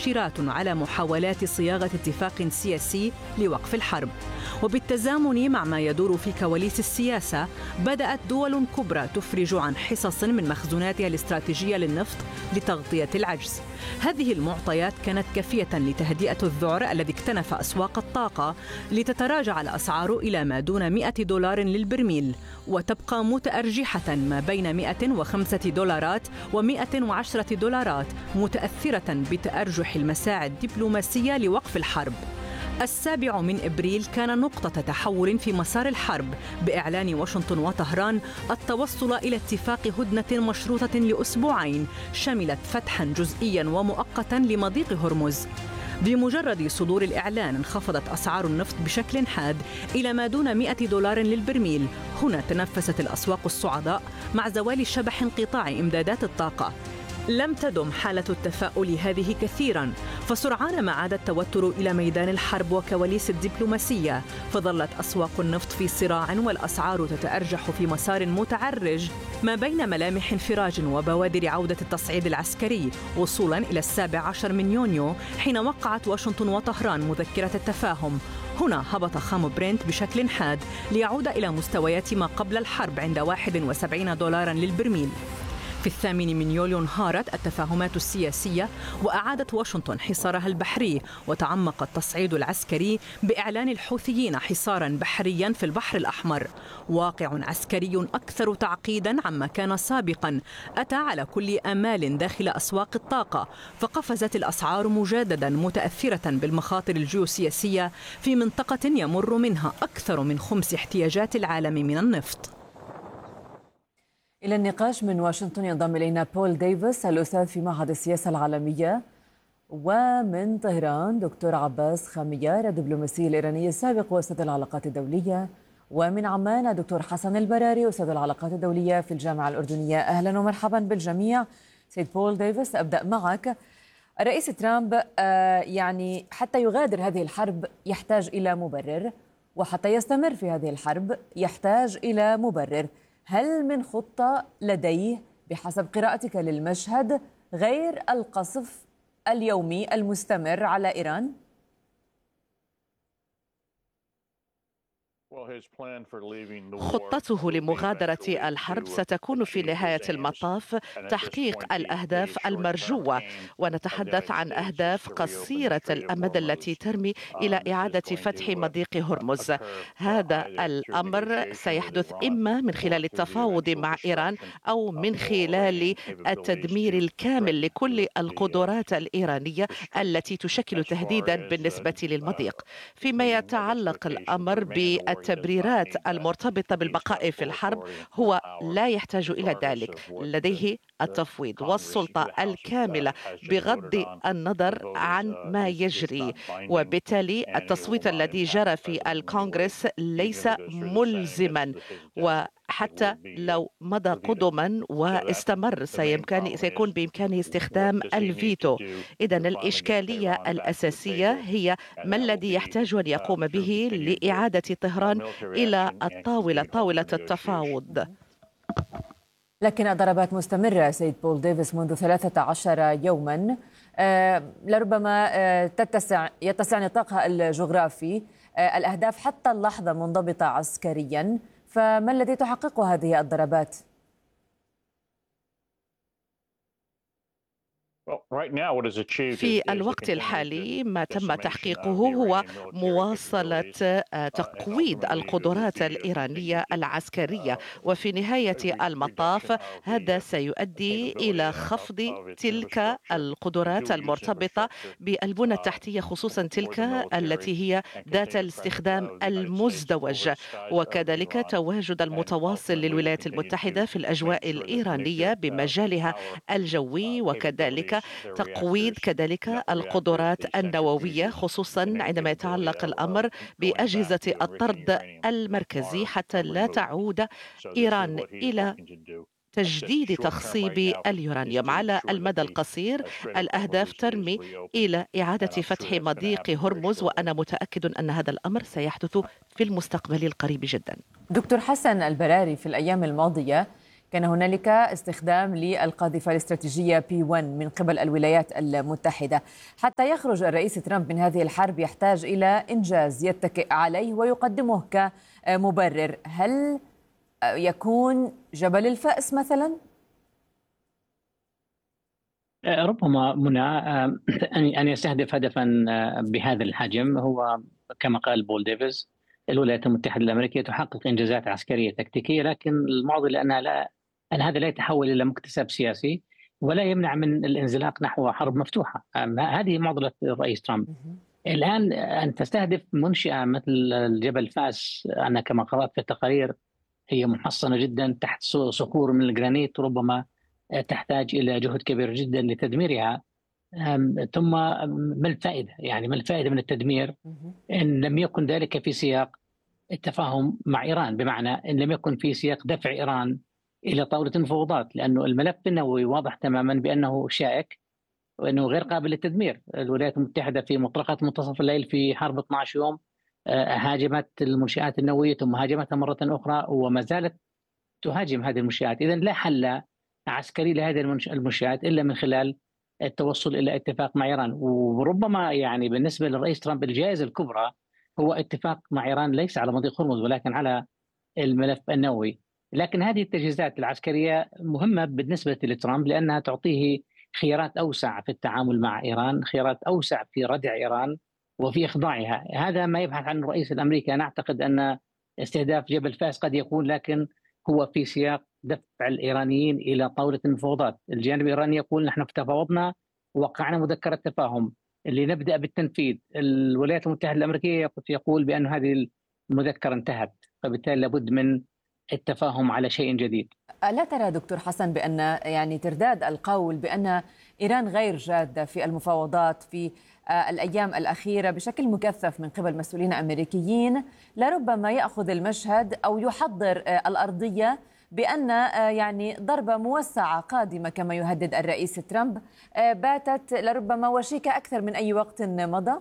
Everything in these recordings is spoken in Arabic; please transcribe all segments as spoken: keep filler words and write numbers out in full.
مؤشرات على محاولات صياغة اتفاق سياسي لوقف الحرب. وبالتزامن مع ما يدور في كواليس السياسة، بدأت دول كبرى تفرج عن حصص من مخزوناتها الاستراتيجية للنفط لتغطية العجز. هذه المعطيات كانت كافية لتهدئة الذعر الذي اكتنف أسواق الطاقة لتتراجع الأسعار إلى ما دون مئة دولار للبرميل، وتبقى متأرجحة ما بين مئة وخمسة دولارات ومئة وعشرة دولارات، متأثرة بتأرجح المساعي الدبلوماسية لوقف الحرب. السابع من إبريل كان نقطة تحول في مسار الحرب بإعلان واشنطن وطهران التوصل إلى اتفاق هدنة مشروطة لأسبوعين شملت فتحاً جزئياً ومؤقتاً لمضيق هرمز. بمجرد صدور الإعلان انخفضت أسعار النفط بشكل حاد إلى ما دون مئة دولار للبرميل. هنا تنفست الأسواق الصعداء مع زوال شبح انقطاع إمدادات الطاقة. لم تدم حالة التفاؤل هذه كثيراً، فسرعان ما عاد التوتر إلى ميدان الحرب وكواليس الدبلوماسية، فظلت أسواق النفط في صراع والأسعار تتأرجح في مسار متعرج ما بين ملامح انفراج وبوادر عودة التصعيد العسكري، وصولاً إلى السابع عشر من يونيو حين وقعت واشنطن وطهران مذكرة التفاهم. هنا هبط خام برنت بشكل حاد ليعود إلى مستويات ما قبل الحرب عند واحد وسبعين دولارا للبرميل. في الثامن من يوليو انهارت التفاهمات السياسية وأعادت واشنطن حصارها البحري، وتعمق التصعيد العسكري بإعلان الحوثيين حصاراً بحرياً في البحر الأحمر. واقع عسكري أكثر تعقيداً عما كان سابقاً أتى على كل آمال داخل أسواق الطاقة، فقفزت الأسعار مجدداً متأثرة بالمخاطر الجيوسياسية في منطقة يمر منها أكثر من خمس احتياجات العالم من النفط. إلى النقاش من واشنطن ينضم إلينا بول ديفيس الأستاذ في معهد السياسة العالمية، ومن طهران دكتور عباس خميار الدبلوماسي الإيراني السابق وأستاذ العلاقات الدولية، ومن عمان دكتور حسن البراري أستاذ العلاقات الدولية في الجامعة الأردنية. أهلا ومرحبا بالجميع. سيد بول ديفيس، أبدأ معك. الرئيس ترامب يعني حتى يغادر هذه الحرب يحتاج إلى مبرر، وحتى يستمر في هذه الحرب يحتاج إلى مبرر. هل من خطة لديه بحسب قراءتك للمشهد غير القصف اليومي المستمر على إيران؟ خطته لمغادرة الحرب ستكون في نهاية المطاف تحقيق الأهداف المرجوة، ونتحدث عن أهداف قصيرة الأمد التي ترمي إلى إعادة فتح مضيق هرمز. هذا الأمر سيحدث إما من خلال التفاوض مع إيران أو من خلال التدمير الكامل لكل القدرات الإيرانية التي تشكل تهديدا بالنسبة للمضيق. فيما يتعلق الأمر بالتبريرات المرتبطة بالبقاء في الحرب، هو لا يحتاج إلى ذلك، لديه التفويض والسلطة الكاملة بغض النظر عن ما يجري، وبالتالي التصويت الذي جرى في الكونغرس ليس ملزما، وحتى لو مضى قدما واستمر سيمكن سيكون بإمكانه استخدام الفيتو. إذن الإشكالية الأساسية هي ما الذي يحتاج أن يقوم به لإعادة طهران إلى الطاولة طاولة التفاوض. لكن الضربات مستمرة سيد بول ديفيس منذ ثلاثة عشر يوما، آه لربما آه تتسع يتسع نطاقها الجغرافي، آه الأهداف حتى اللحظة منضبطة عسكريا، فما الذي تحققه هذه الضربات؟ في الوقت الحالي ما تم تحقيقه هو مواصلة تقويض القدرات الإيرانية العسكرية، وفي نهاية المطاف هذا سيؤدي إلى خفض تلك القدرات المرتبطة بالبنى التحتية، خصوصا تلك التي هي ذات الاستخدام المزدوج، وكذلك تواجد المتواصل للولايات المتحدة في الأجواء الإيرانية بمجالها الجوي، وكذلك تقويض كذلك القدرات النووية، خصوصا عندما يتعلق الأمر بأجهزة الطرد المركزي حتى لا تعود إيران إلى تجديد تخصيب اليورانيوم. على المدى القصير الأهداف ترمي إلى إعادة فتح مضيق هرمز، وأنا متأكد أن هذا الأمر سيحدث في المستقبل القريب جدا. دكتور حسن البراري، في الأيام الماضية كان هنالك استخدام للقاذفة الاستراتيجية بي واحد من قبل الولايات المتحدة. حتى يخرج الرئيس ترامب من هذه الحرب يحتاج إلى إنجاز يتكئ عليه ويقدمه كمبرر. هل يكون جبل الفأس مثلا؟ ربما منى أن يستهدف هدفا بهذا الحجم هو كما قال بول ديفيس الولايات المتحدة الأمريكية تحقق إنجازات عسكرية تكتيكية، لكن المعضلة أنها لا أن هذا لا يتحول إلى مكتسب سياسي ولا يمنع من الانزلاق نحو حرب مفتوحة. هذه معضلة الرئيس ترامب الآن، أن تستهدف منشأة مثل الجبل فاس. أنا كما قرأت في التقارير هي محصنة جدا تحت صخور من الجرانيت، ربما تحتاج إلى جهد كبير جدا لتدميرها. ثم ما الفائدة؟ يعني ما الفائدة من التدمير إن لم يكن ذلك في سياق التفاهم مع إيران، بمعنى إن لم يكن في سياق دفع إيران إلى طاولة المفاوضات، لأنه الملف النووي واضح تماما بأنه شائك وأنه غير قابل للتدمير. الولايات المتحدة في مطلقة منتصف الليل في حرب اثني عشر يوم هاجمت المنشآت النووية ثم هاجمتها مرة أخرى وما زالت تهاجم هذه المنشآت. إذن لا حل عسكري لهذه المنشآت إلا من خلال التوصل إلى اتفاق مع إيران. وربما يعني بالنسبة للرئيس ترامب الجائزة الكبرى هو اتفاق مع إيران ليس على مضيق هرمز ولكن على الملف النووي. لكن هذه التجهيزات العسكرية مهمة بالنسبة لترامب لأنها تعطيه خيارات أوسع في التعامل مع إيران، خيارات أوسع في ردع إيران وفي إخضاعها. هذا ما يبحث عنه الرئيس الأمريكي. أنا أعتقد أن استهداف جبل فاس قد يكون، لكن هو في سياق دفع الإيرانيين إلى طاولة المفاوضات. الجانب الإيراني يقول نحن تفاوضنا ووقعنا مذكرة تفاهم اللي نبدأ بالتنفيذ. الولايات المتحدة الأمريكية يقول بأن هذه المذكرة انتهت، فبالتالي لابد من التفاهم على شيء جديد. لا ترى دكتور حسن بأن يعني ترداد القول بأن إيران غير جادة في المفاوضات في الأيام الأخيرة بشكل مكثف من قبل مسؤولين أمريكيين لربما يأخذ المشهد أو يحضر الأرضية بأن يعني ضربة موسعة قادمة كما يهدد الرئيس ترامب باتت لربما وشيكة أكثر من أي وقت مضى؟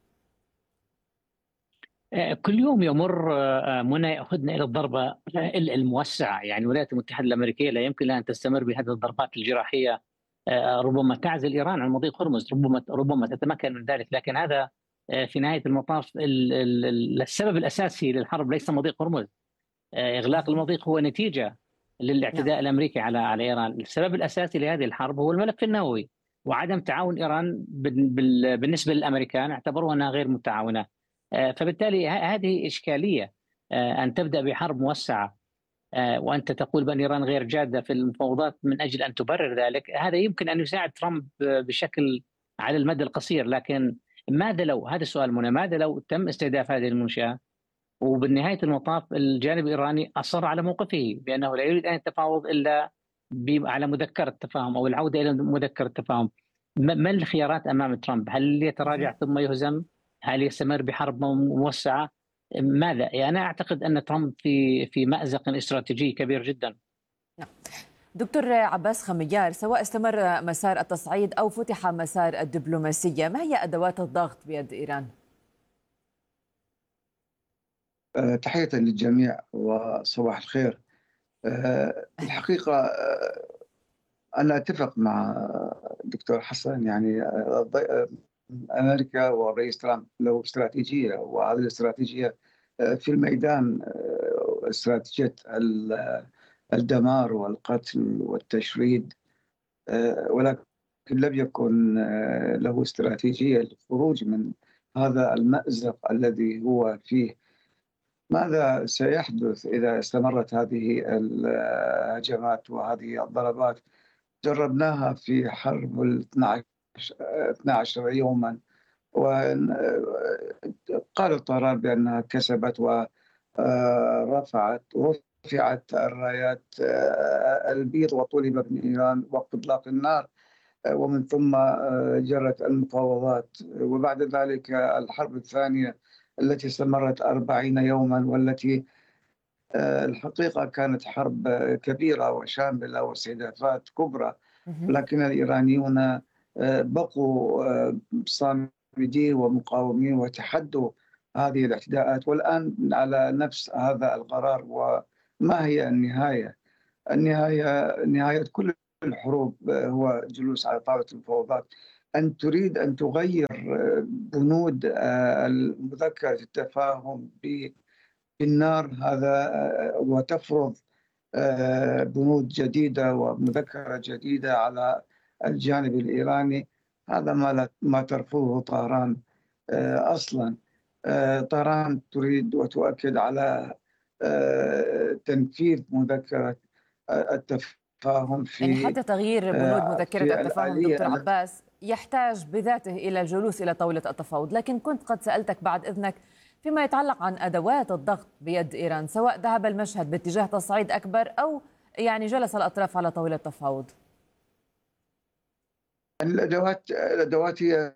كل يوم يمر منى يأخذنا إلى الضربة الموسعة. يعني الولايات المتحدة الأمريكية لا يمكن لها أن تستمر بهذه الضربات الجراحية، ربما تعزل إيران عن مضيق هرمز، ربما ربما تتمكن من ذلك. لكن هذا في نهاية المطاف السبب الأساسي للحرب ليس مضيق هرمز. إغلاق المضيق هو نتيجة للاعتداء نعم. الأمريكي على على إيران. السبب الأساسي لهذه الحرب هو الملف النووي وعدم تعاون إيران بالنسبة للأمريكان اعتبروها أنها غير متعاونة. فبالتالي هذه إشكالية أن تبدأ بحرب موسعة وأنت تقول بأن إيران غير جادة في المفاوضات من أجل أن تبرر ذلك. هذا يمكن أن يساعد ترامب بشكل على المدى القصير، لكن ماذا لو، هذا السؤال منى، ماذا لو تم استهداف هذه المنشأة وبالنهاية المطاف الجانب الإيراني أصر على موقفه بأنه لا يريد أن يتفاوض إلا على مذكرة تفاهم أو العودة إلى مذكرة تفاهم؟ ما الخيارات أمام ترامب؟ هل يتراجع ثم يهزم؟ هل يستمر بحرب موسعة؟ ماذا؟ يعني أنا أعتقد أن ترامب في في مأزق استراتيجي كبير جدا. دكتور عباس خميار، سواء استمر مسار التصعيد أو فتح مسار الدبلوماسية، ما هي أدوات الضغط بيد إيران؟ تحية للجميع وصباح الخير. الحقيقة أنا أتفق مع دكتور حسن، يعني أمريكا والرئيس ترامب له استراتيجية، وهذه الاستراتيجية في الميدان استراتيجية الدمار والقتل والتشريد، ولكن لم يكن له استراتيجية للخروج من هذا المأزق الذي هو فيه. ماذا سيحدث إذا استمرت هذه الهجمات وهذه الضربات؟ جربناها في حرب ال اثني عشر يوما، وقال الطيران بأنها كسبت ورفعت رفعت الرايات البيض وطلب من إيران وقف إطلاق النار، ومن ثم جرت المفاوضات، وبعد ذلك الحرب الثانية التي استمرت أربعين يوما، والتي الحقيقة كانت حرب كبيرة وشاملة واستهدافات كبرى، لكن الإيرانيون بقوا صامدين ومقاومين وتحدوا هذه الاعتداءات، والآن على نفس هذا القرار. وما هي النهاية؟ النهاية نهاية كل الحروب هو جلوس على طاولة المفاوضات. أن تريد أن تغير بنود مذكرة التفاهم بالنار هذا وتفرض بنود جديدة ومذكرة جديدة على الجانب الإيراني، هذا ما ما ترفضه طهران أصلا. طهران تريد وتؤكد على تنفيذ مذكرة التفاهم في يعني حتى تغيير بنود مذكرة التفاهم دكتور عباس يحتاج بذاته إلى الجلوس إلى طاولة التفاوض، لكن كنت قد سألتك بعد إذنك فيما يتعلق عن أدوات الضغط بيد إيران، سواء ذهب المشهد باتجاه تصعيد أكبر أو يعني جلس الأطراف على طاولة التفاوض. الأدوات الأدوات هي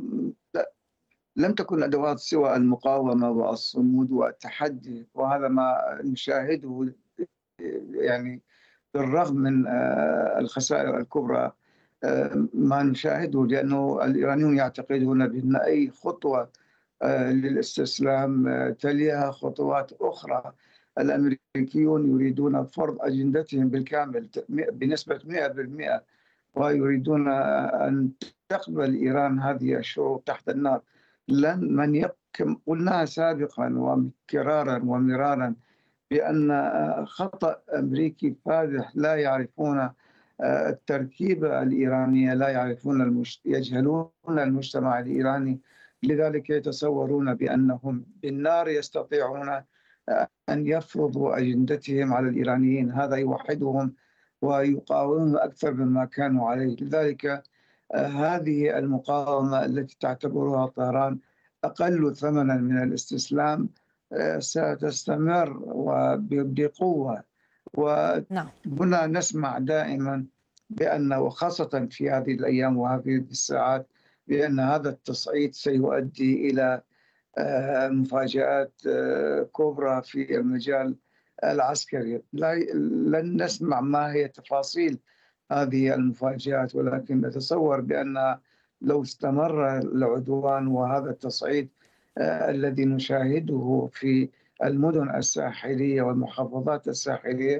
لم تكن أدوات سوى المقاومة والصمود والتحدي، وهذا ما نشاهده يعني بالرغم من الخسائر الكبرى ما نشاهده، لأنه الإيرانيون يعتقدون بأن أي خطوة للاستسلام تليها خطوات أخرى. الأمريكيون يريدون فرض أجندتهم بالكامل بنسبة مئة بالمئة، ويريدون أن تقبل إيران هذه الشروط تحت النار. لن من يكم قلنا سابقا وكرارا ومرارا بأن خطأ أمريكي فادح، لا يعرفون التركيبة الإيرانية، لا يعرفون المش... يجهلون المجتمع الإيراني، لذلك يتصورون بأنهم بالنار يستطيعون أن يفرضوا أجندتهم على الإيرانيين. هذا يوحدهم ويقاومون أكثر مما كانوا عليه. لذلك هذه المقاومة التي تعتبرها طهران أقل ثمنا من الاستسلام ستستمر وبقوة. وهنا نسمع دائما بأن، وخاصة في هذه الأيام وهذه الساعات، بأن هذا التصعيد سيؤدي إلى مفاجآت كبرى في المجال العسكري. لن نسمع ما هي تفاصيل هذه المفاجآت، ولكن نتصور بأن لو استمر العدوان وهذا التصعيد الذي نشاهده في المدن الساحلية والمحافظات الساحلية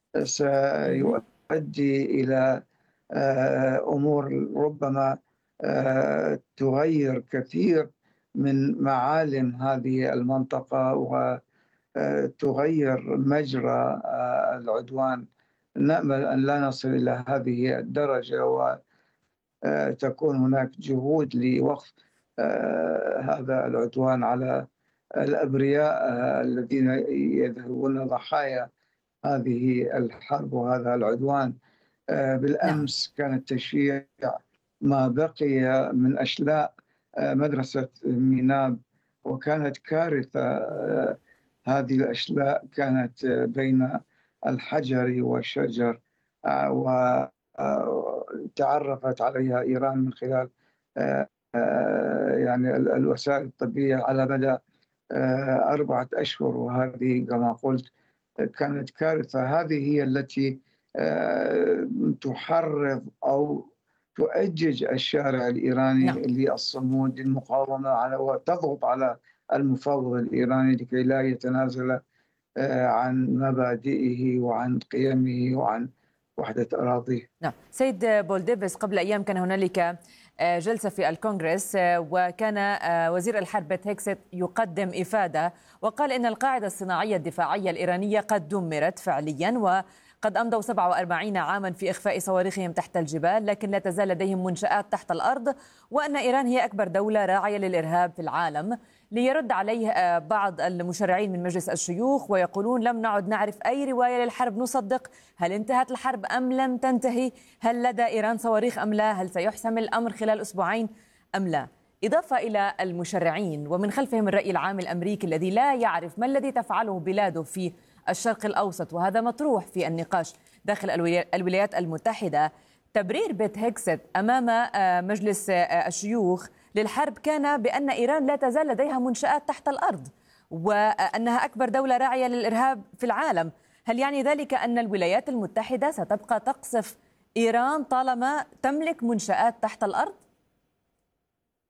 سيؤدي إلى أمور ربما تغير كثير من معالم هذه المنطقة وتغير مجرى العدوان. نأمل أن لا نصل إلى هذه الدرجة وتكون هناك جهود لوقف هذا العدوان على الأبرياء الذين يذهبون ضحايا هذه الحرب وهذا العدوان. بالأمس كان التشييع ما بقي من أشلاء مدرسة ميناب، وكانت كارثة. هذه الأشلاء كانت بين الحجر والشجر، وتعرفت عليها إيران من خلال يعني الوسائل الطبية على مدى أربعة أشهر، وهذه كما قلت كانت كارثة. هذه هي التي تحرض أو تؤجج الشارع الإيراني نعم. للصمود للمقاومة على وتضغط على المفاوض الإيراني لكي لا يتنازل عن مبادئه وعن قيمه وعن وحدة أراضيه. نعم. سيد بول ديفيس، قبل أيام كان هنالك جلسة في الكونغرس، وكان وزير الحرب بيت هيكست يقدم إفادة وقال إن القاعدة الصناعية الدفاعية الإيرانية قد دمرت فعليا، وقد أمضوا سبعة وأربعين عاما في إخفاء صواريخهم تحت الجبال، لكن لا تزال لديهم منشآت تحت الأرض، وأن إيران هي أكبر دولة راعية للإرهاب في العالم. ليرد عليه بعض المشرعين من مجلس الشيوخ ويقولون لم نعد نعرف أي رواية للحرب نصدق. هل انتهت الحرب أم لم تنتهي؟ هل لدى إيران صواريخ أم لا؟ هل سيحسم الأمر خلال أسبوعين أم لا؟ إضافة إلى المشرعين ومن خلفهم الرأي العام الأمريكي الذي لا يعرف ما الذي تفعله بلاده في الشرق الأوسط، وهذا مطروح في النقاش داخل الولايات المتحدة. تبرير بيت هيكست أمام مجلس الشيوخ للحرب كان بأن إيران لا تزال لديها منشآت تحت الأرض وأنها أكبر دولة راعية للإرهاب في العالم. هل يعني ذلك أن الولايات المتحدة ستبقى تقصف إيران طالما تملك منشآت تحت الأرض؟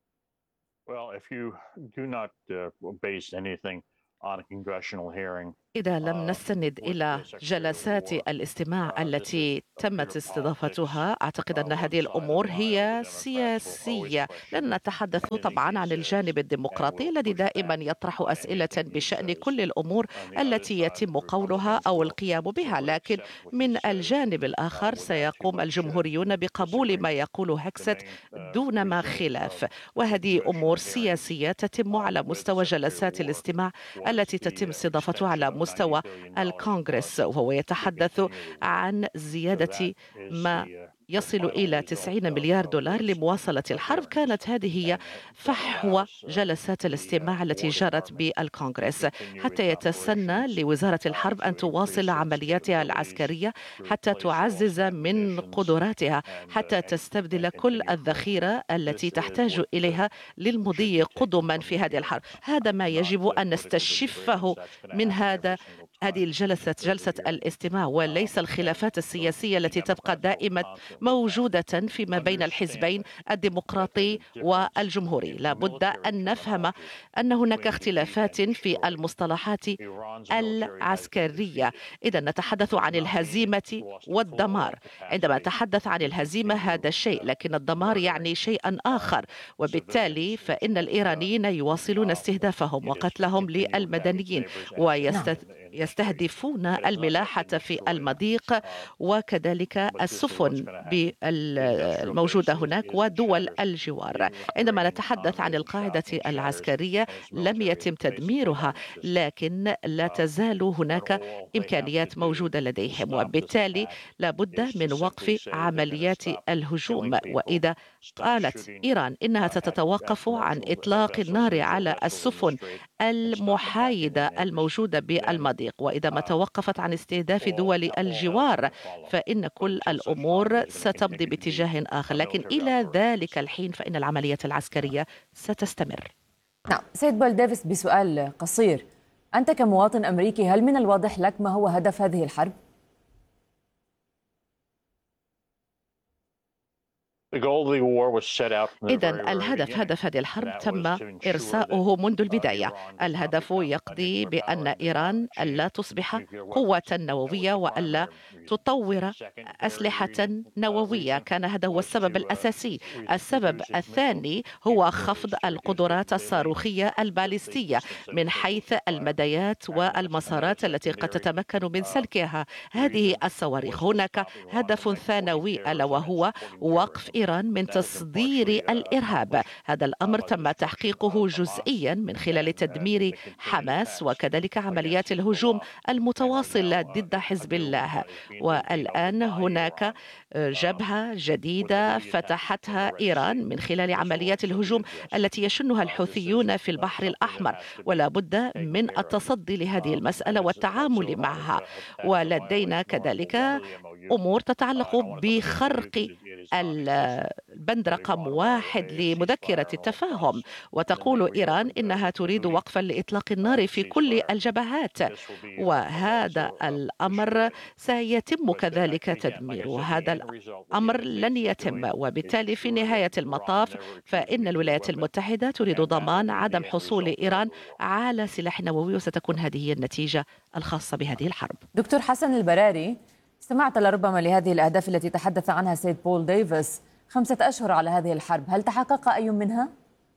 Well, if you do not uh, base anything on a congressional hearing إذا لم نستند إلى جلسات الاستماع التي تمت استضافتها، أعتقد أن هذه الأمور هي سياسية. لن نتحدث طبعا عن الجانب الديمقراطي الذي دائما يطرح أسئلة بشأن كل الأمور التي يتم قولها أو القيام بها، لكن من الجانب الآخر سيقوم الجمهوريون بقبول ما يقول هكست دون ما خلاف، وهذه أمور سياسية تتم على مستوى جلسات الاستماع التي تتم استضافتها على مستوى الكونغرس، وهو يتحدث عن زيادة ما يصل إلى تسعين مليار دولار لمواصلة الحرب. كانت هذه هي فحوى جلسات الاستماع التي جرت بالكونغرس حتى يتسنى لوزارة الحرب أن تواصل عملياتها العسكرية، حتى تعزز من قدراتها، حتى تستبدل كل الذخيرة التي تحتاج إليها للمضي قدما في هذه الحرب. هذا ما يجب أن نستشفه من هذا هذه الجلسة، جلسة الاستماع، وليس الخلافات السياسية التي تبقى دائما موجودة فيما بين الحزبين الديمقراطي والجمهوري. لا بد أن نفهم أن هناك اختلافات في المصطلحات العسكرية. إذا نتحدث عن الهزيمة والدمار. عندما نتحدث عن الهزيمة هذا شيء، لكن الدمار يعني شيئا آخر، وبالتالي فإن الإيرانيين يواصلون استهدافهم وقتلهم للمدنيين ويستهدفون الملاحة في المضيق وكذلك السفن الموجودة هناك ودول الجوار. عندما نتحدث عن القاعدة العسكرية لم يتم تدميرها، لكن لا تزال هناك إمكانيات موجودة لديهم، وبالتالي لا بد من وقف عمليات الهجوم. وإذا قالت إيران إنها ستتوقف عن إطلاق النار على السفن المحايدة الموجودة بالمضيق، وإذا ما توقفت عن استهداف دول الجوار، فإن كل الأمور ستمضي باتجاه آخر. لكن إلى ذلك الحين فإن العملية العسكرية ستستمر. نعم، سيد بول ديفيس، بسؤال قصير، أنت كمواطن أمريكي هل من الواضح لك ما هو هدف هذه الحرب؟ إذا الهدف هدف هذه الحرب تم إرساؤه منذ البداية. الهدف يقضي بأن إيران ألا تصبح قوة نووية وألا تطور أسلحة نووية. كان هذا هو السبب الأساسي. السبب الثاني هو خفض القدرات الصاروخية الباليستية من حيث المديات والمسارات التي قد تتمكن من سلكها هذه الصواريخ. هناك هدف ثانوي ألا وهو وقف إيران من تصدير الإرهاب. هذا الأمر تم تحقيقه جزئيا من خلال تدمير حماس وكذلك عمليات الهجوم المتواصلة ضد حزب الله. والآن هناك جبهة جديدة فتحتها إيران من خلال عمليات الهجوم التي يشنها الحوثيون في البحر الأحمر، ولا بد من التصدي لهذه المسألة والتعامل معها. ولدينا كذلك أمور تتعلق بخرق البند رقم واحد لمذكرة التفاهم، وتقول إيران إنها تريد وقفا لإطلاق النار في كل الجبهات، وهذا الأمر سيتم كذلك تدميره. هذا الأمر لن يتم، وبالتالي في نهاية المطاف فإن الولايات المتحدة تريد ضمان عدم حصول إيران على سلاح نووي، وستكون هذه هي النتيجة الخاصة بهذه الحرب. دكتور حسن البراري، استمعت لربما لهذه الأهداف التي تحدث عنها سيد بول ديفيس. خمسة أشهر على هذه الحرب، هل تحقق أي منها؟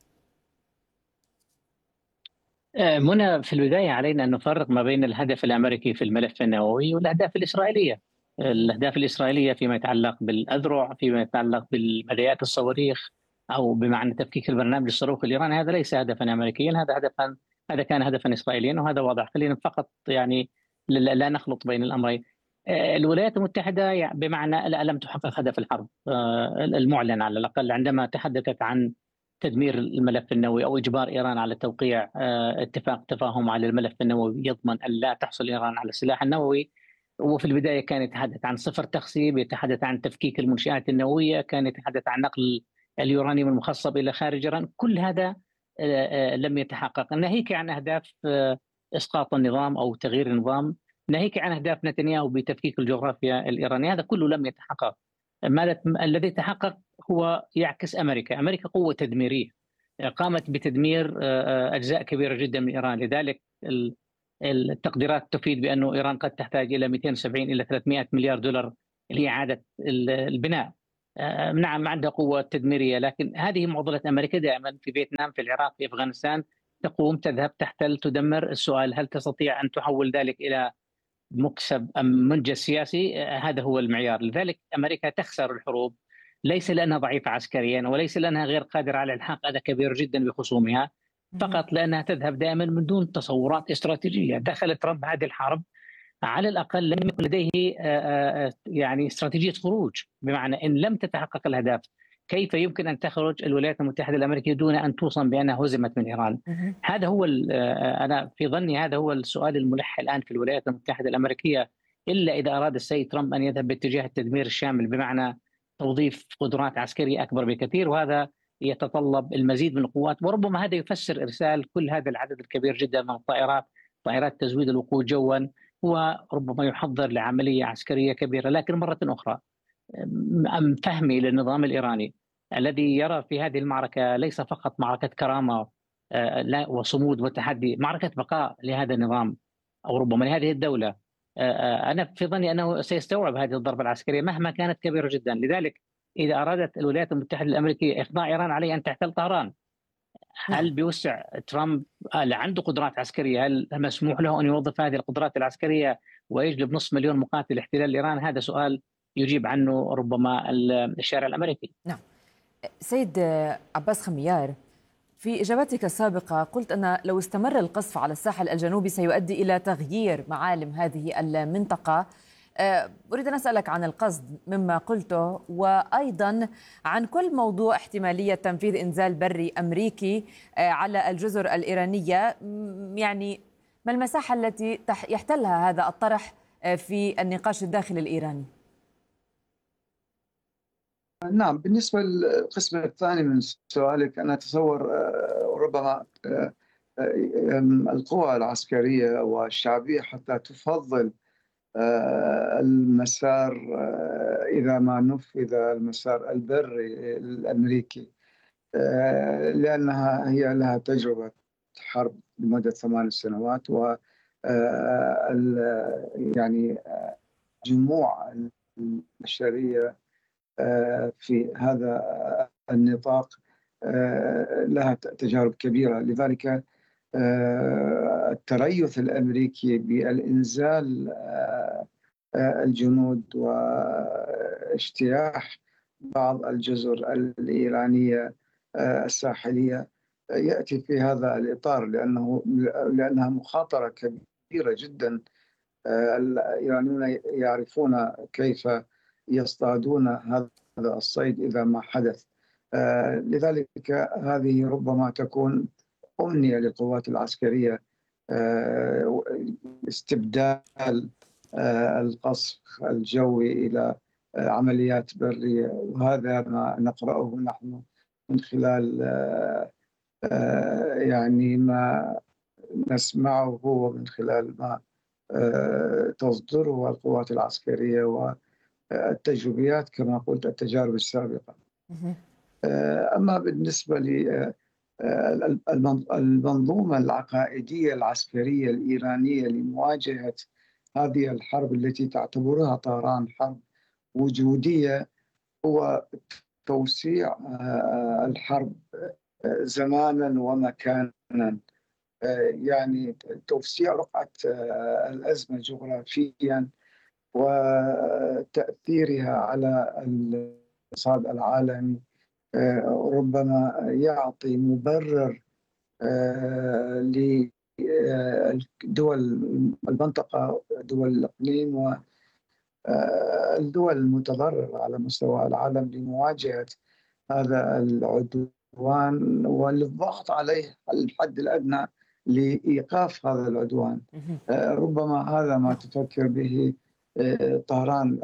منى، في البداية علينا أن نفرق ما بين الهدف الأمريكي في الملف النووي والأهداف الإسرائيلية. الأهداف الإسرائيلية فيما يتعلق بالأذرع، فيما يتعلق بالمديات الصواريخ، أو بمعنى تفكيك البرنامج الصاروخي الإيراني، هذا ليس هدفا أمريكيا، هذا هدفا هذا كان هدفا إسرائيليا، وهذا واضح. خلينا فقط يعني لا نخلط بين الأمرين. الولايات المتحدة بمعنى لم تحقق هدف الحرب المعلن على الأقل عندما تحدثت عن تدمير الملف النووي أو إجبار إيران على توقيع اتفاق تفاهم على الملف النووي يضمن أن لا تحصل إيران على السلاح النووي. وفي البداية كان يتحدث عن صفر تخصيب، يتحدث عن تفكيك المنشآت النووية، كان يتحدث عن نقل اليورانيوم المخصب إلى خارج إيران. كل هذا لم يتحقق. ناهيك عن أهداف إسقاط النظام أو تغيير النظام، ناهيك عن أهداف نتنياهو بتفكيك الجغرافيا الإيرانية، هذا كله لم يتحقق. ماذا الذي تحقق هو يعكس أمريكا. أمريكا قوة تدميرية قامت بتدمير أجزاء كبيرة جدا من إيران، لذلك التقديرات تفيد بأنه إيران قد تحتاج إلى مئتين وسبعين إلى ثلاثمئة مليار دولار لإعادة البناء. نعم عندها قوة تدميرية، لكن هذه معضلة أمريكا دائما في فيتنام، في العراق، في أفغانستان، تقوم تذهب تحتل تدمر. السؤال هل تستطيع أن تحول ذلك إلى مكسب أم منجز سياسي؟ هذا هو المعيار. لذلك أمريكا تخسر الحروب ليس لأنها ضعيفة عسكريا وليس لأنها غير قادرة على الحاق أذى كبير جدا بخصومها، فقط لأنها تذهب دائما من دون تصورات استراتيجية. دخل ترامب هذه الحرب على الأقل لم يكن لديه يعني استراتيجية خروج، بمعنى إن لم تتحقق الأهداف كيف يمكن أن تخرج الولايات المتحدة الأمريكية دون أن توصم بأنها هزمت من إيران؟ هذا هو أنا في ظني هذا هو السؤال الملح الآن في الولايات المتحدة الأمريكية، إلا إذا أراد السيد ترامب أن يذهب باتجاه التدمير الشامل، بمعنى توظيف قدرات عسكرية أكبر بكثير، وهذا يتطلب المزيد من القوات. وربما هذا يفسر إرسال كل هذا العدد الكبير جدا من الطائرات، طائرات تزويد الوقود جوا، وربما يحضر لعملية عسكرية كبيرة. لكن مرة أخرى فهمي للنظام الإيراني الذي يرى في هذه المعركة ليس فقط معركة كرامة وصمود وتحدي، معركة بقاء لهذا النظام أو ربما لهذه الدولة. أنا في ظني أنه سيستوعب هذه الضربة العسكرية مهما كانت كبيرة جدا. لذلك إذا أرادت الولايات المتحدة الأمريكية إخضاع إيران عليه أن تحتل طهران. هل بيوسع ترامب؟ هل عنده قدرات عسكرية؟ هل مسموح له أن يوظف هذه القدرات العسكرية ويجلب نصف مليون مقاتل لاحتلال إيران؟ هذا سؤال يجيب عنه ربما الشارع الأمريكي. نعم. سيد عباس خميار، في إجابتك السابقة قلت أن لو استمر القصف على الساحل الجنوبي سيؤدي إلى تغيير معالم هذه المنطقة. أريد أن أسألك عن القصد مما قلته، وأيضا عن كل موضوع احتمالية تنفيذ إنزال بري أمريكي على الجزر الإيرانية. يعني ما المساحة التي يحتلها هذا الطرح في النقاش الداخلي الإيراني؟ نعم، بالنسبة للقسم الثاني من سؤالك، أنا أتصور ربما القوى العسكرية والشعبية حتى تفضل المسار إذا ما نفذ المسار البري الأمريكي، لأنها هي لها تجربة حرب لمدة ثمان سنوات، و يعني جموع البشرية في هذا النطاق لها تجارب كبيرة. لذلك التريث الأمريكي بالإنزال الجنود واجتياح بعض الجزر الإيرانية الساحلية يأتي في هذا الإطار، لأنه لأنها مخاطرة كبيرة جدا. الإيرانيون يعرفون كيف يصطادون هذا الصيد إذا ما حدث. لذلك هذه ربما تكون أمنية للقوات العسكرية استبدال القصف الجوي إلى عمليات برية، وهذا ما نقرأه نحن من خلال يعني ما نسمعه ومن خلال ما تصدره القوات العسكرية والتجربيات كما قلت التجارب السابقة. أما بالنسبة للمنظومة العقائدية العسكرية الإيرانية لمواجهة هذه الحرب التي تعتبرها طهران حرب وجودية، هو توسيع الحرب زمانا ومكانا، يعني توسيع رقعة الأزمة جغرافيا وتأثيرها على الاقتصاد العالمي، ربما يعطي مبرر لدول المنطقة، دول الإقليم والدول المتضررة على مستوى العالم لمواجهة هذا العدوان وللضغط عليه على الحد الأدنى لإيقاف هذا العدوان. ربما هذا ما تفكر به طهران.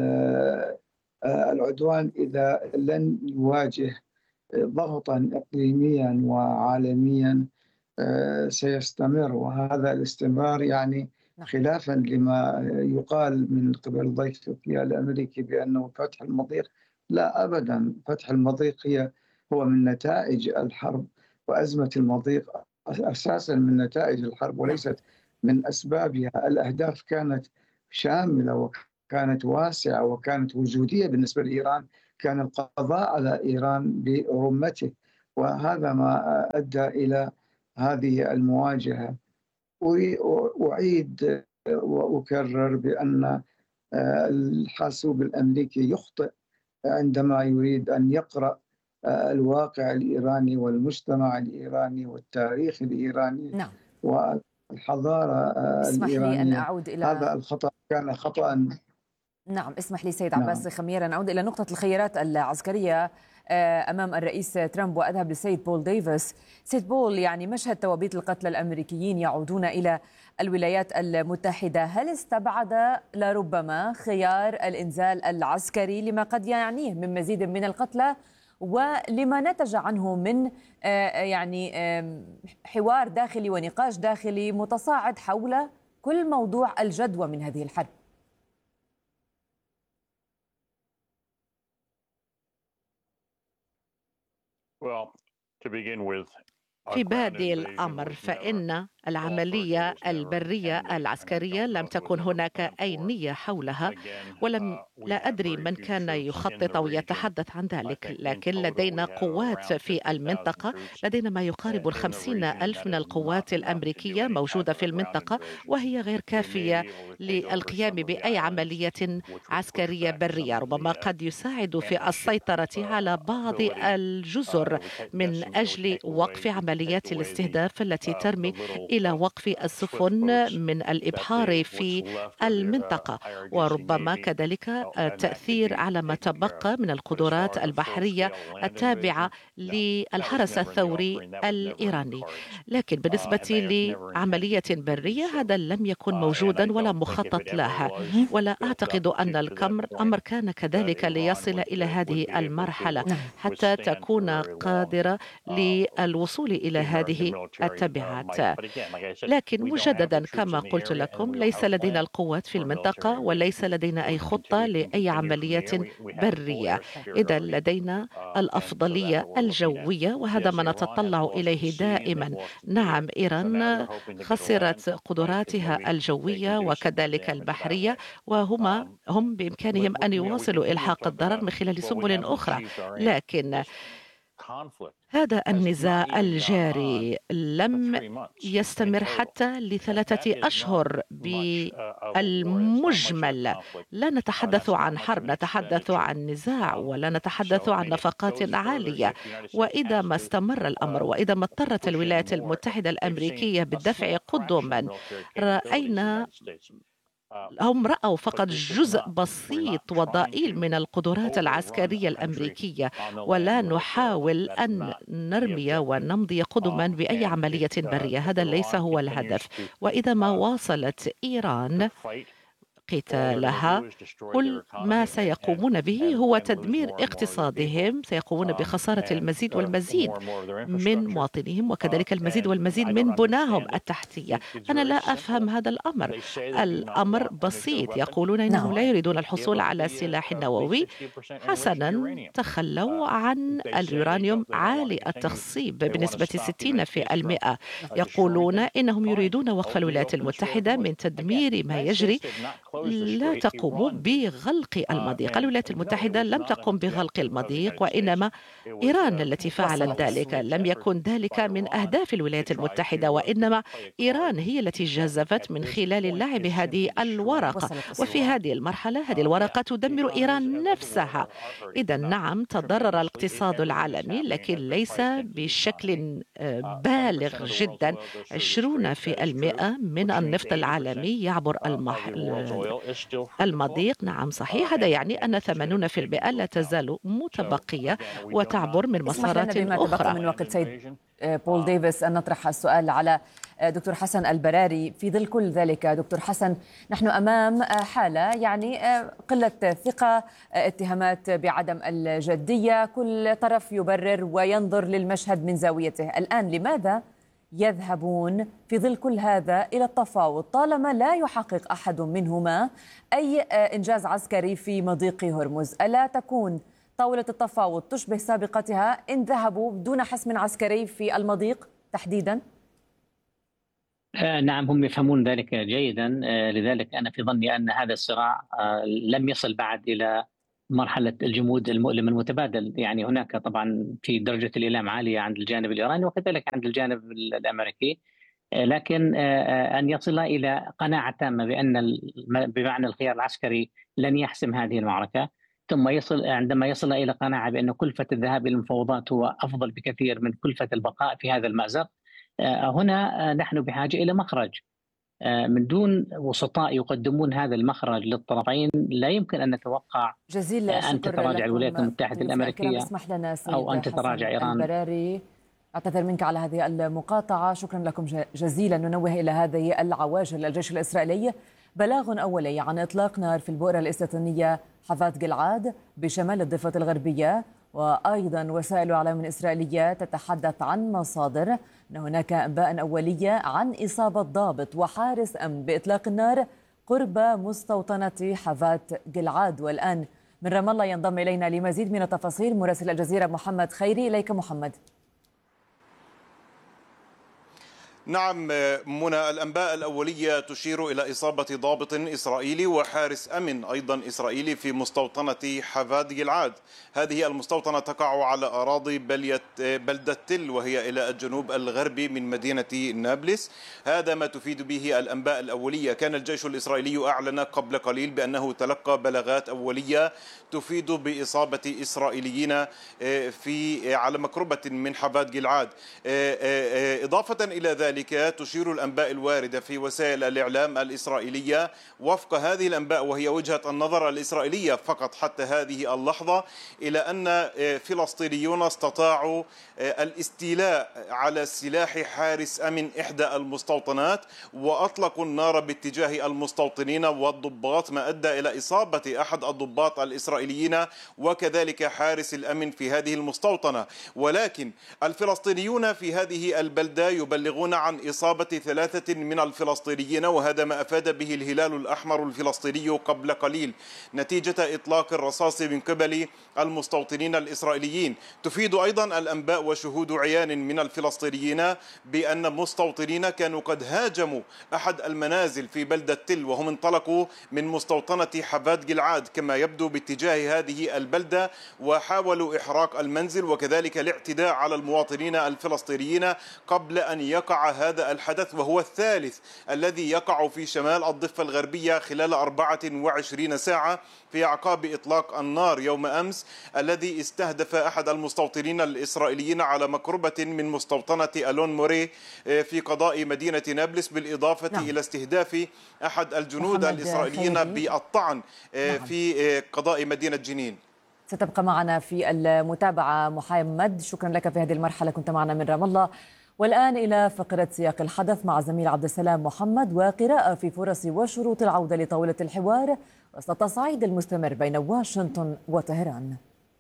العدوان إذا لن يواجه ضغطا إقليميا وعالميا سيستمر، وهذا الاستمرار يعني خلافا لما يقال من قبل ضيف الأمريكي بأنه فتح المضيق. لا أبدا، فتح المضيق هي هو من نتائج الحرب، وأزمة المضيق أساسا من نتائج الحرب وليست من أسبابها. الأهداف كانت شاملة وكانت واسعة وكانت وجودية بالنسبة لإيران، كان القضاء على إيران برمته، وهذا ما أدى إلى هذه المواجهة. وأعيد وأكرر بأن الحاسوب الأمريكي يخطئ عندما يريد أن يقرأ الواقع الإيراني والمجتمع الإيراني والتاريخ الإيراني نعم. والحضارة اسمح الإيرانية. لي أن أعود إلى هذا الخطأ كان خطأ. نعم، اسمح لي سيد عباس خمير أن أعود إلى نقطة الخيارات العسكرية أمام الرئيس ترامب وأذهب للسيد بول ديفيس. سيد بول، يعني مشهد توابيت القتلى الأمريكيين يعودون إلى الولايات المتحدة، هل استبعد لربما خيار الإنزال العسكري لما قد يعنيه من مزيد من القتلى ولما نتج عنه من يعني حوار داخلي ونقاش داخلي متصاعد حول كل موضوع الجدوى من هذه الحرب؟ في بادئ الأمر فإن العملية البرية العسكرية لم تكن هناك أي نية حولها، ولم لا أدري من كان يخطط أو يتحدث عن ذلك، لكن لدينا قوات في المنطقة، لدينا ما يقارب الخمسين ألف من القوات الأمريكية موجودة في المنطقة، وهي غير كافية للقيام بأي عملية عسكرية برية. ربما قد يساعد في السيطرة على بعض الجزر من أجل وقف عمليات الاستهداف التي ترمي إلى وقف السفن من الإبحار في المنطقة، وربما كذلك التأثير على ما تبقى من القدرات البحرية التابعة للحرس الثوري الإيراني. لكن بالنسبة لعملية برية هذا لم يكن موجودا ولا مخطط لها، ولا أعتقد أن الأمر كان كذلك ليصل إلى هذه المرحلة حتى تكون قادرة للوصول إلى هذه التبعات. لكن مجددا كما قلت لكم، ليس لدينا القوات في المنطقة وليس لدينا أي خطة لأي عملية برية. إذا لدينا الأفضلية الجوية وهذا ما نتطلع إليه دائما. نعم، إيران خسرت قدراتها الجوية وكذلك البحرية، وهما هم بإمكانهم أن يواصلوا إلحاق الضرر من خلال سبل أخرى، لكن هذا النزاع الجاري لم يستمر حتى لثلاثة أشهر بالمجمل. لا نتحدث عن حرب، نتحدث عن نزاع ولا نتحدث عن نفقات عالية. وإذا ما استمر الأمر وإذا ما اضطرت الولايات المتحدة الأمريكية بالدفع قدما، رأينا هم رأوا فقط جزء بسيط وضئيل من القدرات العسكرية الأمريكية، ولا نحاول أن نرمي ونمضي قدما بأي عملية برية. هذا ليس هو الهدف. وإذا ما واصلت إيران قتالها، كل ما سيقومون به هو تدمير اقتصادهم، سيقومون بخسارة المزيد والمزيد من مواطنيهم وكذلك المزيد والمزيد من بناهم التحتية. أنا لا أفهم هذا الأمر. الأمر بسيط، يقولون إنهم لا يريدون الحصول على سلاح نووي. حسنا، تخلوا عن اليورانيوم عالي التخصيب بنسبة ستين بالمئة. يقولون إنهم يريدون وقف الولايات المتحدة من تدمير ما يجري. لا تقوم بغلق المضيق. الولايات المتحدة لم تقم بغلق المضيق، وإنما إيران التي فعلت ذلك. لم يكن ذلك من أهداف الولايات المتحدة، وإنما إيران هي التي جازفت من خلال اللعب هذه الورقة، وفي هذه المرحلة هذه الورقة تدمر إيران نفسها. إذا نعم، تضرر الاقتصاد العالمي لكن ليس بشكل بالغ جدا. عشرين بالمئة من النفط العالمي يعبر المضيق. نعم صحيح، هذا يعني أن ثمانين بالمئة لا تزال متبقية وتعبر من مسارات أخرى. من وقت سيد بول ديفيس أن نطرح السؤال على دكتور حسن البراري. في ظل كل ذلك دكتور حسن، نحن أمام حالة يعني قلة ثقة، اتهامات بعدم الجدية، كل طرف يبرر وينظر للمشهد من زاويته. الآن لماذا يذهبون في ظل كل هذا إلى التفاوض طالما لا يحقق أحد منهما أي إنجاز عسكري في مضيق هرمز؟ ألا تكون طاولة التفاوض تشبه سابقتها إن ذهبوا دون حسم عسكري في المضيق تحديداً؟ نعم، هم يفهمون ذلك جيدا، لذلك أنا في ظني أن هذا الصراع لم يصل بعد إلى مرحلة الجمود المؤلم المتبادل. يعني هناك طبعا في درجة الإيلام عالية عند الجانب الإيراني وكذلك عند الجانب الأمريكي، لكن أن يصل إلى قناعة تامة بأن بمعنى الخيار العسكري لن يحسم هذه المعركة، ثم يصل عندما يصل إلى قناعة بأن كلفة الذهاب إلى المفاوضات هو أفضل بكثير من كلفة البقاء في هذا المأزق. هنا نحن بحاجة إلى مخرج. من دون وسطاء يقدمون هذا المخرج للطرفين لا يمكن أن نتوقع أن تتراجع الولايات المتحدة الأمريكية أو أن تتراجع إيران. البراري، أعتذر منك على هذه المقاطعة، شكرا لكم جزيلا. ننوه إلى هذه العواجل. الجيش الإسرائيلي بلاغ أولي عن إطلاق نار في البؤرة الاستيطانية حفاة جلعاد بشمال الضفة الغربية، وأيضا وسائل إعلام إسرائيلية تتحدث عن مصادر أن هناك أنباء أولية عن إصابة ضابط وحارس أمن بإطلاق النار قرب مستوطنة حفاة جلعاد. والآن من رام الله ينضم إلينا لمزيد من التفاصيل مراسل الجزيرة محمد خيري. إليك محمد. نعم منى، الأنباء الأولية تشير إلى إصابة ضابط إسرائيلي وحارس أمن أيضا إسرائيلي في مستوطنة حفاة جلعاد. هذه المستوطنة تقع على أراضي بلدة تل وهي إلى الجنوب الغربي من مدينة نابلس. هذا ما تفيد به الأنباء الأولية. كان الجيش الإسرائيلي أعلن قبل قليل بأنه تلقى بلاغات أولية تفيد بإصابة إسرائيليين في على مقربة من حفاة جلعاد. إضافة إلى ذلك تشير الأنباء الواردة في وسائل الإعلام الإسرائيلية وفق هذه الأنباء، وهي وجهة النظر الإسرائيلية فقط حتى هذه اللحظة، إلى أن فلسطينيون استطاعوا الاستيلاء على سلاح حارس أمن إحدى المستوطنات وأطلقوا النار باتجاه المستوطنين والضباط، ما أدى إلى إصابة أحد الضباط الإسرائيليين وكذلك حارس الأمن في هذه المستوطنة. ولكن الفلسطينيون في هذه البلدة يبلغون عن إصابة ثلاثة من الفلسطينيين، وهذا ما أفاد به الهلال الأحمر الفلسطيني قبل قليل نتيجة إطلاق الرصاص من قبل المستوطنين الإسرائيليين. تفيد أيضا الأنباء وشهود عيان من الفلسطينيين بأن مستوطنين كانوا قد هاجموا أحد المنازل في بلدة تل، وهم انطلقوا من مستوطنة حفاة جلعاد كما يبدو باتجاه هذه البلدة، وحاولوا إحراق المنزل وكذلك الاعتداء على المواطنين الفلسطينيين قبل أن يقع هذا الحدث، وهو الثالث الذي يقع في شمال الضفة الغربية خلال أربعة وعشرين ساعة في أعقاب إطلاق النار يوم أمس الذي استهدف أحد المستوطنين الإسرائيليين على مقربة من مستوطنة ألون موري في قضاء مدينة نابلس، بالإضافة نعم. إلى استهداف أحد الجنود الإسرائيليين بالطعن نعم. في قضاء مدينة جنين. ستبقى معنا في المتابعة محمد، شكرا لك في هذه المرحلة، كنت معنا من رام الله. والآن إلى فقرة سياق الحدث مع الزميل عبد السلام محمد، وقراءة في فرص وشروط العودة لطاولة الحوار وسط التصعيد المستمر بين واشنطن وطهران.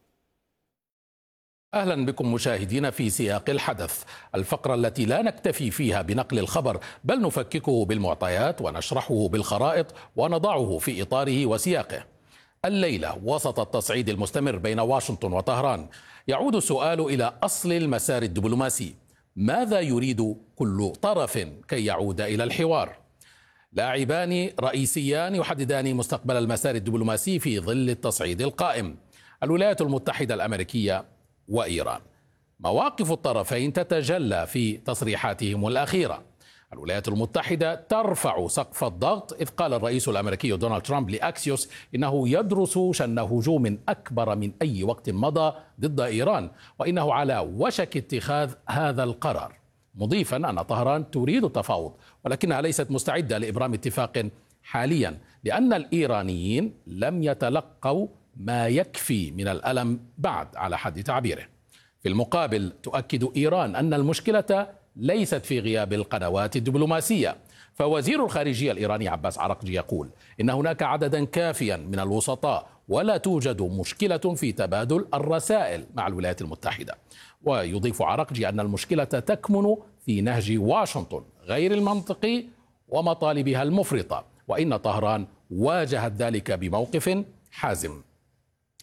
أهلا بكم مشاهدينا في سياق الحدث، الفقرة التي لا نكتفي فيها بنقل الخبر بل نفككه بالمعطيات ونشرحه بالخرائط ونضعه في إطاره وسياقه. الليلة وسط التصعيد المستمر بين واشنطن وطهران يعود السؤال إلى أصل المسار الدبلوماسي. ماذا يريد كل طرف كي يعود إلى الحوار؟ لاعبان رئيسيان يحددان مستقبل المسار الدبلوماسي في ظل التصعيد القائم: الولايات المتحدة الأمريكية وإيران. مواقف الطرفين تتجلى في تصريحاتهم الأخيرة. الولايات المتحدة ترفع سقف الضغط، إذ قال الرئيس الأمريكي دونالد ترامب لأكسيوس إنه يدرس شن هجوم أكبر من أي وقت مضى ضد إيران، وإنه على وشك اتخاذ هذا القرار، مضيفا أن طهران تريد التفاوض ولكنها ليست مستعدة لإبرام اتفاق حاليا، لأن الإيرانيين لم يتلقوا ما يكفي من الألم بعد على حد تعبيره. في المقابل تؤكد إيران أن المشكلة ليست في غياب القنوات الدبلوماسية، فوزير الخارجية الإيراني عباس عرقجي يقول إن هناك عددا كافيا من الوسطاء ولا توجد مشكلة في تبادل الرسائل مع الولايات المتحدة. ويضيف عرقجي أن المشكلة تكمن في نهج واشنطن غير المنطقي ومطالبها المفرطة، وإن طهران واجهت ذلك بموقف حازم.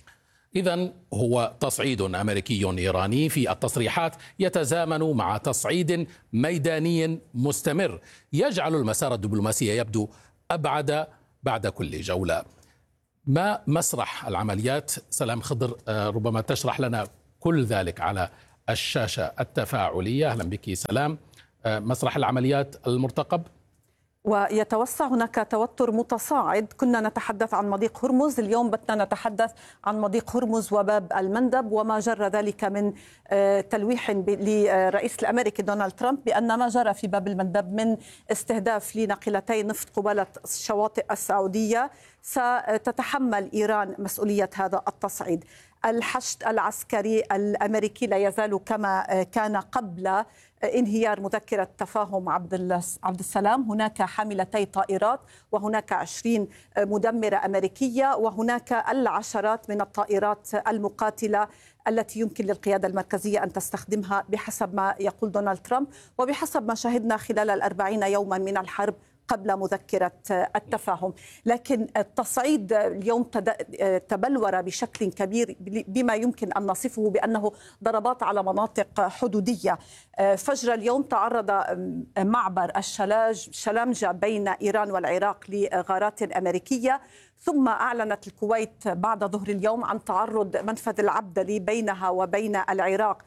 إذن هو تصعيد أمريكي إيراني في التصريحات يتزامن مع تصعيد ميداني مستمر يجعل المسار الدبلوماسي يبدو أبعد بعد كل جولة. ما مسرح العمليات؟ سلام خضر، ربما تشرح لنا كل ذلك على الشاشة التفاعلية. أهلا بك سلام. مسرح العمليات المرتقب. ويتوسع هناك توتر متصاعد. كنا نتحدث عن مضيق هرمز، اليوم بدنا نتحدث عن مضيق هرمز وباب المندب، وما جرى ذلك من تلويح للرئيس الأمريكي دونالد ترامب بأن ما جرى في باب المندب من استهداف لناقلتي نفط قبالة الشواطئ السعودية ستتحمل إيران مسؤولية هذا التصعيد. الحشد العسكري الأمريكي لا يزال كما كان قبل انهيار مذكرة تفاهم عبد السلام. هناك حاملتي طائرات، وهناك عشرين مدمرة أمريكية، وهناك العشرات من الطائرات المقاتلة التي يمكن للقيادة المركزية أن تستخدمها بحسب ما يقول دونالد ترامب وبحسب ما شهدنا خلال الأربعين يوما من الحرب قبل مذكرة التفاهم. لكن التصعيد اليوم تبلور بشكل كبير بما يمكن أن نصفه بأنه ضربات على مناطق حدودية. فجر اليوم تعرض معبر الشلاج شلامجة بين إيران والعراق لغارات أمريكية، ثم أعلنت الكويت بعد ظهر اليوم عن تعرض منفذ العبدلي بينها وبين العراق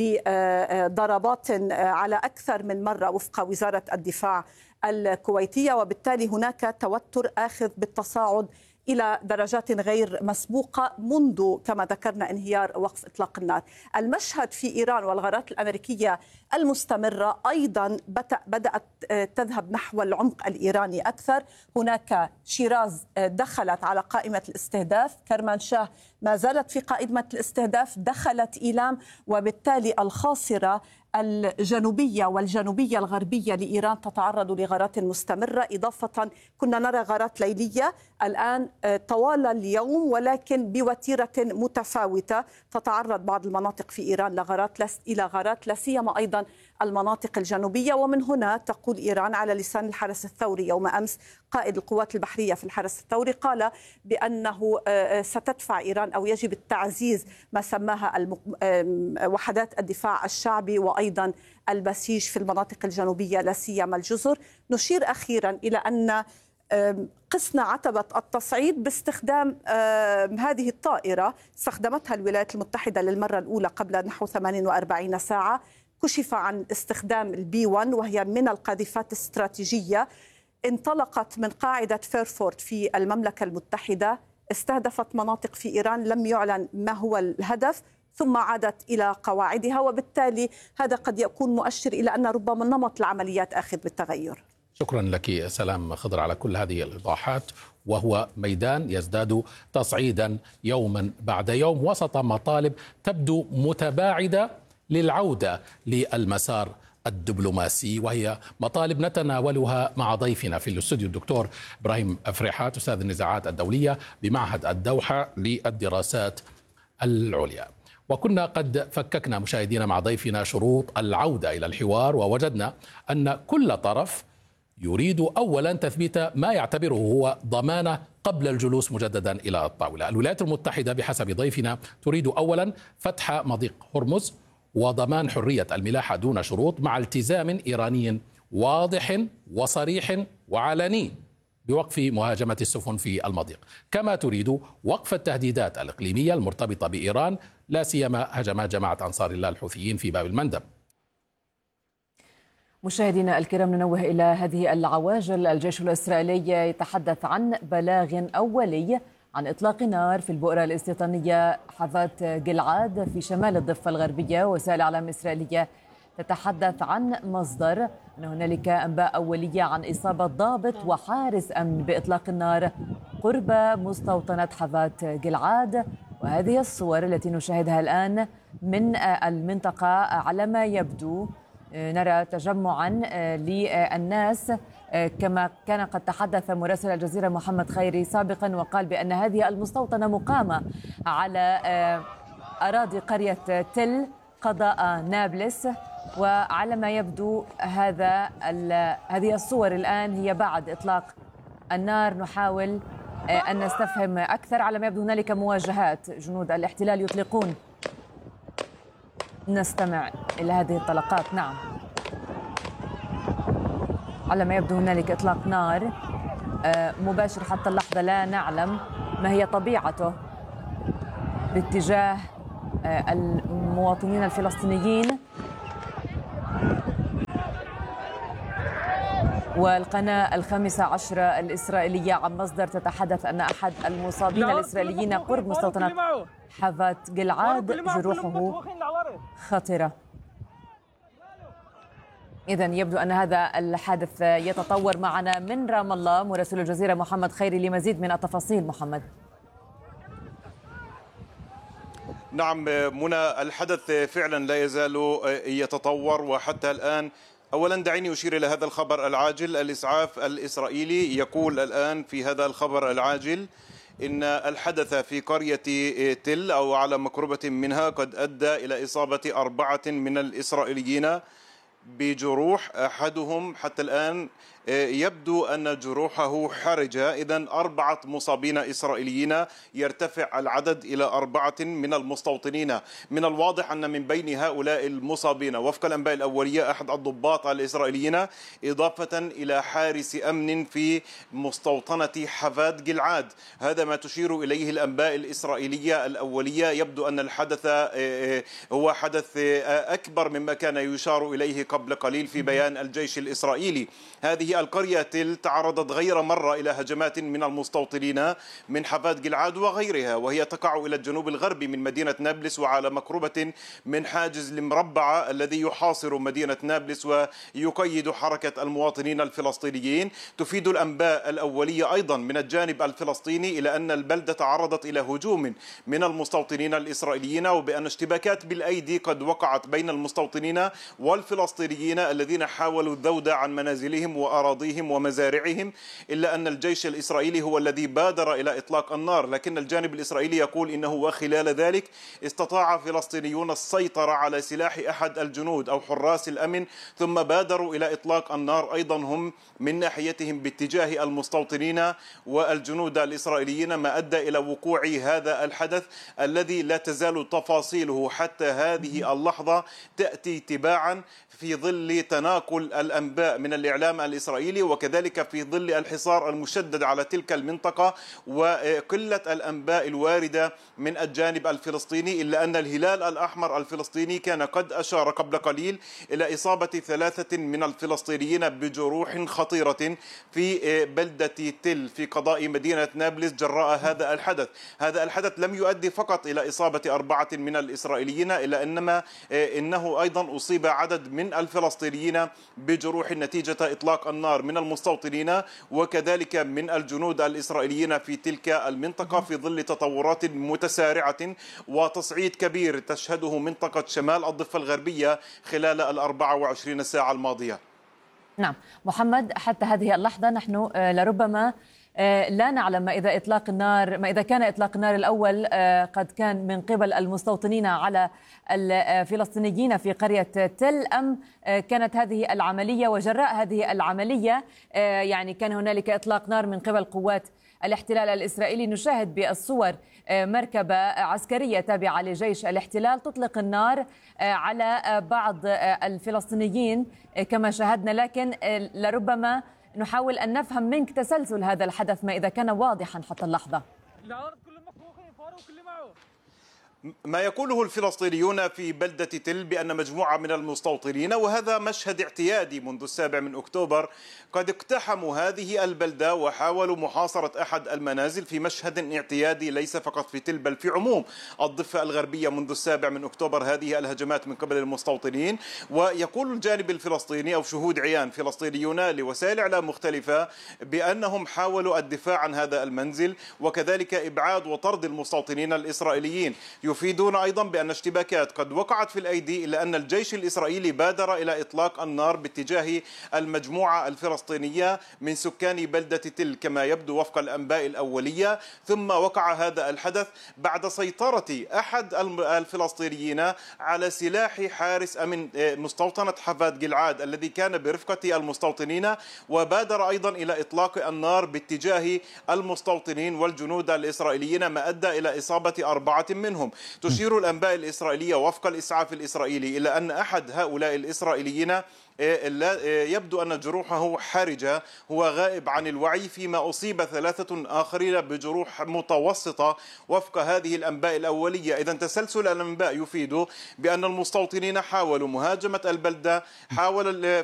لضربات على أكثر من مرة وفق وزارة الدفاع الكويتية، وبالتالي هناك توتر آخذ بالتصاعد إلى درجات غير مسبوقة منذ كما ذكرنا انهيار وقف إطلاق النار. المشهد في إيران والغارات الأمريكية المستمرة أيضا بدأت تذهب نحو العمق الإيراني أكثر. هناك شيراز دخلت على قائمة الاستهداف، كرمانشاه ما زالت في قائمة الاستهداف، دخلت إيلام، وبالتالي الخاصرة الجنوبية والجنوبية الغربية لإيران تتعرض لغارات مستمرة. إضافة كنا نرى غارات ليلية الآن طوال اليوم، ولكن بوتيرة متفاوتة. تتعرض بعض المناطق في إيران لغارات إلى غارات، لا سيما أيضا المناطق الجنوبية. ومن هنا تقول إيران على لسان الحرس الثوري يوم أمس، قائد القوات البحرية في الحرس الثوري قال بأنه ستدفع إيران أو يجب التعزيز ما سماها وحدات الدفاع الشعبي وأيضا البسيج في المناطق الجنوبية لا سيما الجزر. نشير أخيرا إلى أن قسنا عتبة التصعيد باستخدام هذه الطائرة استخدمتها الولايات المتحدة للمرة الأولى قبل نحو ثمانية وأربعين ساعة. كشف عن استخدام البي واحد وهي من القاذفات الاستراتيجية، انطلقت من قاعدة فيرفورت في المملكة المتحدة، استهدفت مناطق في إيران، لم يعلن ما هو الهدف، ثم عادت إلى قواعدها. وبالتالي هذا قد يكون مؤشر إلى أن ربما نمط العمليات آخذ بالتغير. شكرا لك سلام خضر على كل هذه الإيضاحات. وهو ميدان يزداد تصعيدا يوما بعد يوم وسط مطالب تبدو متباعدة للعودة للمسار الدبلوماسي، وهي مطالب نتناولها مع ضيفنا في الاستوديو الدكتور إبراهيم أفريحات أستاذ النزاعات الدولية بمعهد الدوحة للدراسات العليا. وكنا قد فككنا مشاهدينا مع ضيفنا شروط العودة إلى الحوار، ووجدنا أن كل طرف يريد أولا تثبيت ما يعتبره هو ضمانة قبل الجلوس مجددا إلى الطاولة. الولايات المتحدة بحسب ضيفنا تريد أولا فتح مضيق هرمز وضمان حرية الملاحة دون شروط مع التزام إيراني واضح وصريح وعلني بوقف مهاجمة السفن في المضيق، كما تريد وقف التهديدات الإقليمية المرتبطة بإيران لا سيما هجمات جماعة أنصار الله الحوثيين في باب المندب. مشاهدينا الكرام، ننوه إلى هذه العواجل. الجيش الإسرائيلي يتحدث عن بلاغ أولي عن إطلاق نار في البؤرة الاستيطانية حافات جلعاد في شمال الضفة الغربية. وسائل إعلام إسرائيلية تتحدث عن مصدر أن هنالك أنباء أولية عن إصابة ضابط وحارس أمن بإطلاق النار قرب مستوطنة حافات جلعاد. وهذه الصور التي نشاهدها الآن من المنطقة على ما يبدو نرى تجمعا للناس، كما كان قد تحدث مراسل الجزيرة محمد خيري سابقا وقال بأن هذه المستوطنة مقامة على أراضي قرية تل قضاء نابلس. وعلى ما يبدو هذا هذه الصور الآن هي بعد إطلاق النار. نحاول أن نستفهم أكثر. على ما يبدو هنالك مواجهات، جنود الاحتلال يطلقون. نستمع إلى هذه الطلقات. نعم، على ما يبدو هنالك إطلاق نار مباشر حتى اللحظة، لا نعلم ما هي طبيعته باتجاه المواطنين الفلسطينيين. والقناة الخامسة عشرة الإسرائيلية عن مصدر تتحدث أن أحد المصابين الإسرائيليين قرب مستوطنة حافات جلعاد جروحه خطرة. إذن يبدو أن هذا الحادث يتطور. معنا من رام الله مراسل الجزيرة محمد خيري لمزيد من التفاصيل. محمد. نعم منى، الحدث فعلا لا يزال يتطور وحتى الآن. أولا دعيني أشير إلى هذا الخبر العاجل. الإسعاف الإسرائيلي يقول الآن في هذا الخبر العاجل إن الحدث في قرية تل أو على مقربة منها قد أدى إلى إصابة أربعة من الإسرائيليين بجروح، أحدهم حتى الآن يبدو أن جروحه حرجة. إذن أربعة مصابين إسرائيليين، يرتفع العدد إلى أربعة من المستوطنين. من الواضح أن من بين هؤلاء المصابين وفق الأنباء الأولية أحد الضباط الإسرائيليين، إضافة إلى حارس أمن في مستوطنة حفاد جلعاد. هذا ما تشير إليه الأنباء الإسرائيلية الأولية. يبدو أن الحدث هو حدث أكبر مما كان يشار إليه قبل قليل في بيان الجيش الإسرائيلي. هذه القرية تل تعرضت غير مرة إلى هجمات من المستوطنين من حفاد جلعاد وغيرها، وهي تقع إلى الجنوب الغربي من مدينة نابلس وعلى مقربة من حاجز المربع الذي يحاصر مدينة نابلس ويقيد حركة المواطنين الفلسطينيين. تفيد الأنباء الأولية أيضا من الجانب الفلسطيني إلى أن البلدة تعرضت إلى هجوم من المستوطنين الإسرائيليين، وبأن اشتباكات بالأيدي قد وقعت بين المستوطنين والفلسطينيين الذين حاولوا الذود عن منازلهم وأراضيهم ومزارعهم، إلا أن الجيش الإسرائيلي هو الذي بادر إلى إطلاق النار. لكن الجانب الإسرائيلي يقول إنه وخلال ذلك استطاع فلسطينيون السيطرة على سلاح أحد الجنود أو حراس الأمن، ثم بادروا إلى إطلاق النار أيضا هم من ناحيتهم باتجاه المستوطنين والجنود الإسرائيليين، ما أدى إلى وقوع هذا الحدث الذي لا تزال تفاصيله حتى هذه اللحظة تأتي تباعا في ظل تناقل الأنباء من الإعلام الإسرائيلي، وكذلك في ظل الحصار المشدد على تلك المنطقة وقلة الأنباء الواردة من الجانب الفلسطيني. إلا أن الهلال الأحمر الفلسطيني كان قد أشار قبل قليل إلى إصابة ثلاثة من الفلسطينيين بجروح خطيرة في بلدة تل في قضاء مدينة نابلس جراء هذا الحدث. هذا الحدث لم يؤدي فقط إلى إصابة أربعة من الإسرائيليين، إلا إنما إنه أيضا أصيب عدد من الفلسطينيين بجروح نتيجة إطلاق النار من المستوطنين وكذلك من الجنود الإسرائيليين في تلك المنطقة، في ظل تطورات متسارعة وتصعيد كبير تشهده منطقة شمال الضفة الغربية خلال الأربع وعشرين ساعة الماضية. نعم محمد، حتى هذه اللحظة نحن لربما لا نعلم ما إذا إطلاق النار ما إذا كان إطلاق النار الأول قد كان من قبل المستوطنين على الفلسطينيين في قرية تل، أم كانت هذه العملية وجراء هذه العملية يعني كان هنالك إطلاق نار من قبل قوات الاحتلال الإسرائيلي. نشاهد بالصور مركبة عسكرية تابعة لجيش الاحتلال تطلق النار على بعض الفلسطينيين كما شاهدنا، لكن لربما نحاول أن نفهم منك تسلسل هذا الحدث ما إذا كان واضحا حتى اللحظة. ما يقوله الفلسطينيون في بلدة تل بأن مجموعة من المستوطنين، وهذا مشهد اعتيادي منذ السابع من أكتوبر، قد اقتحموا هذه البلدة وحاولوا محاصرة أحد المنازل في مشهد اعتيادي ليس فقط في تل بل في عموم الضفة الغربية منذ السابع من أكتوبر، هذه الهجمات من قبل المستوطنين. ويقول الجانب الفلسطيني أو شهود عيان فلسطينيون لوسائل إعلام مختلفة بأنهم حاولوا الدفاع عن هذا المنزل وكذلك إبعاد وطرد المستوطنين الإسرائيليين. يفيدون أيضا بأن اشتباكات قد وقعت في الأيدي، إلا أن الجيش الإسرائيلي بادر إلى إطلاق النار باتجاه المجموعة الفلسطينية من سكان بلدة تل كما يبدو وفق الأنباء الأولية. ثم وقع هذا الحدث بعد سيطرة أحد الفلسطينيين على سلاح حارس أمن مستوطنة حفاد جلعاد الذي كان برفقة المستوطنين، وبادر أيضا إلى إطلاق النار باتجاه المستوطنين والجنود الإسرائيليين، ما أدى إلى إصابة أربعة منهم. تشير الأنباء الإسرائيلية وفق الإسعاف الإسرائيلي إلى أن أحد هؤلاء الإسرائيليين يبدو أن جروحه حرجة، هو غائب عن الوعي، فيما أصيب ثلاثة آخرين بجروح متوسطة وفق هذه الأنباء الأولية. إذا تسلسل الأنباء يفيد بأن المستوطنين حاولوا مهاجمة البلدة، حاول